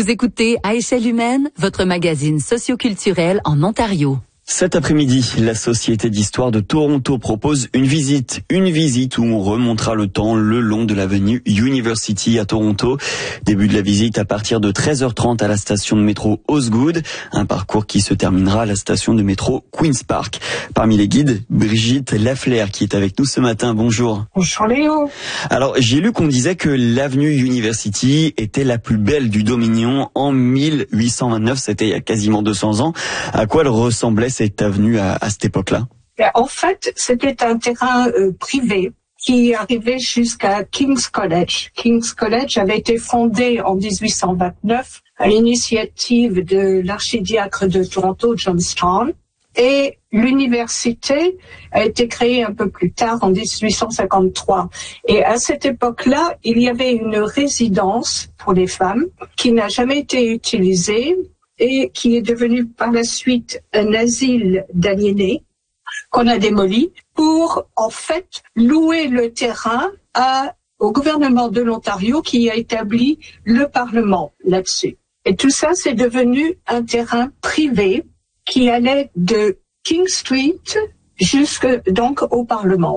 Vous écoutez À échelle humaine, votre magazine socioculturel en Ontario. Cet après-midi, la Société d'histoire de Toronto propose une visite où on remontera le temps le long de l'avenue University à Toronto. Début de la visite à partir de 13h30 à la station de métro Osgood, un parcours qui se terminera à la station de métro Queen's Park. Parmi les guides, Brigitte Laflair qui est avec nous ce matin. Bonjour. Bonjour Léo. Alors, j'ai lu qu'on disait que l'avenue University était la plus belle du Dominion en 1829, c'était il y a quasiment 200 ans. À quoi elle ressemblait cette avenue à cette époque-là? En fait, c'était un terrain privé qui arrivait jusqu'à King's College. King's College avait été fondé en 1829 à l'initiative de l'archidiacre de Toronto, John Strachan. Et l'université a été créée un peu plus tard, en 1853. Et à cette époque-là, il y avait une résidence pour les femmes qui n'a jamais été utilisée et qui est devenue par la suite un asile d'aliénés qu'on a démoli pour, en fait, louer le terrain au gouvernement de l'Ontario qui a établi le Parlement là-dessus. Et tout ça, c'est devenu un terrain privé qui allait de King Street jusque donc au Parlement.